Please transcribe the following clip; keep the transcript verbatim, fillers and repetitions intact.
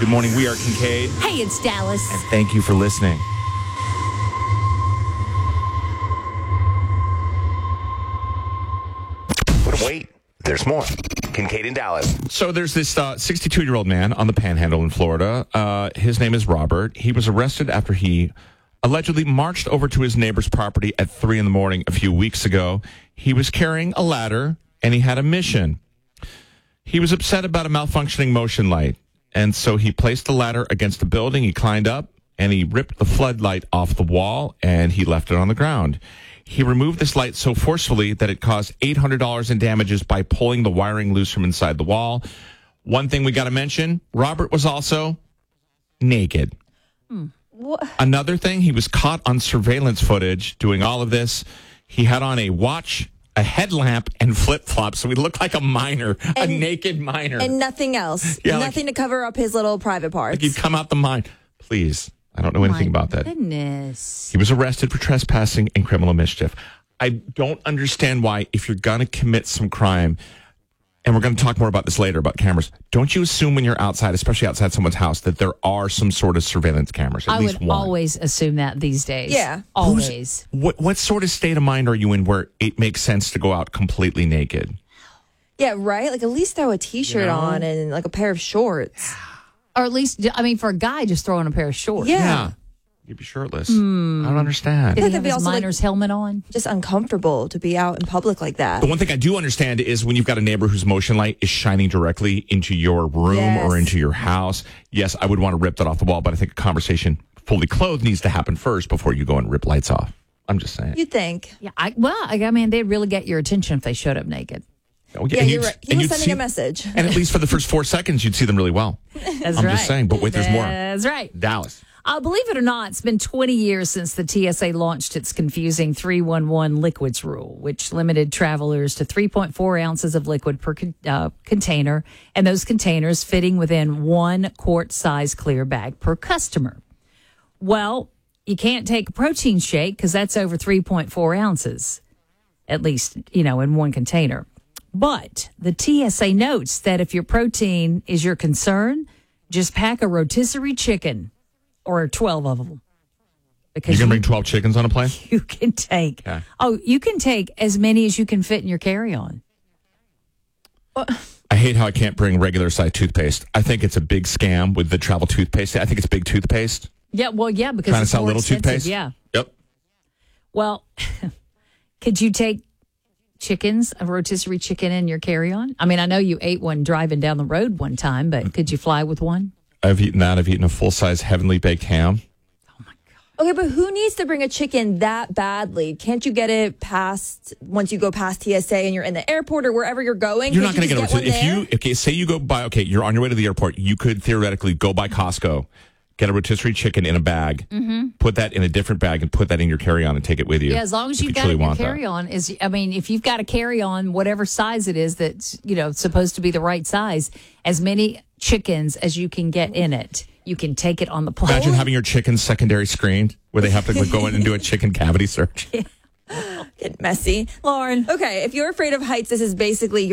Good morning. We are Kincaid. Hey, it's Dallas. And thank you for listening. But wait, there's more. Kincaid and Dallas. So there's this uh, sixty-two-year-old man on the Panhandle in Florida. Uh, his name is Robert. He was arrested after he allegedly marched over to his neighbor's property at three in the morning a few weeks ago. He was carrying a ladder, and he had a mission. He was upset about a malfunctioning motion light, and so he placed the ladder against the building. He climbed up, and he ripped the floodlight off the wall, and he left it on the ground. He removed this light so forcefully that it caused eight hundred dollars in damages by pulling the wiring loose from inside the wall. One thing we got to mention, Robert was also naked. Hmm. Another thing, he was caught on surveillance footage doing all of this. He had on a watch, a headlamp, and flip-flops, so he looked like a miner, and, a naked miner. And nothing else. Yeah, nothing like, to cover up his little private parts. Like he'd come out the mine. Please. I don't know anything My about that. Goodness. He was arrested for trespassing and criminal mischief. I don't understand why, if you're going to commit some crime, and we're going to talk more about this later about cameras, don't you assume when you're outside, especially outside someone's house, that there are some sort of surveillance cameras? At I least would one. always assume that these days. Yeah. Always. Who's, what, what sort of state of mind are you in where it makes sense to go out completely naked? Yeah, right? Like, at least throw a T-shirt You know? on and, like, a pair of shorts. Or at least, I mean, for a guy, just throwing a pair of shorts. Yeah. Yeah. You'd be shirtless. I don't understand. Did Yeah, he that'd have be his also, like- miner's helmet on? Just uncomfortable to be out in public like that. The one thing I do understand is when you've got a neighbor whose motion light is shining directly into your room Yes. or into your house. Yes, I would want to rip that off the wall, but I think a conversation fully clothed needs to happen first before you go and rip lights off. I'm just saying. You'd think. Yeah. I, well, I I mean, they'd really get your attention if they showed up naked. Oh, Yeah, and you're you'd- right. He and was you'd sending see- a message. And at least for the first four seconds, you'd see them really well. That's I'm right. just saying, but wait, there's more. That's right. Dallas. Uh, believe it or not, it's been twenty years since the T S A launched its confusing three one one liquids rule, which limited travelers to three point four ounces of liquid per con- uh, container, and those containers fitting within one quart-size clear bag per customer. Well, you can't take a protein shake because that's over three point four ounces, at least, you know, in one container. But the T S A notes that if your protein is your concern, just pack a rotisserie chicken. Or twelve of them. Because You can bring twelve chickens on a plane? you can take. Okay. Oh, you can take as many as you can fit in your carry-on. I hate how I can't bring regular size toothpaste. I think it's a big scam with the travel toothpaste. I think it's big toothpaste. Yeah, well, yeah, because Trying to it's sell more little expensive. toothpaste? Yeah. Yep. Well, could you take chickens, a rotisserie chicken in your carry-on? I mean, I know you ate one driving down the road one time, but could you fly with one? I've eaten that. I've eaten a full-size heavenly baked ham. Okay, but who needs to bring a chicken that badly? Can't you get it past, once you go past T S A and you're in the airport or wherever you're going? You're Can't not going to you get just a rotisserie. If one you, okay, say you go by, okay, you're on your way to the airport. You could theoretically go by Costco, get a rotisserie chicken in a bag, Mm-hmm. put that in a different bag, and put that in your carry-on and take it with you. Yeah, as long as if you've you got truly it in your want that. carry-on. Is I mean, if you've got a carry-on, whatever size it is that's, you know, supposed to be the right size, as many chickens as you can get in it, you can take it on the plane. Imagine having your chickens secondary screened where they have to like, go in and do a chicken cavity search. Get messy. Lauren. Okay, if you're afraid of heights, this is basically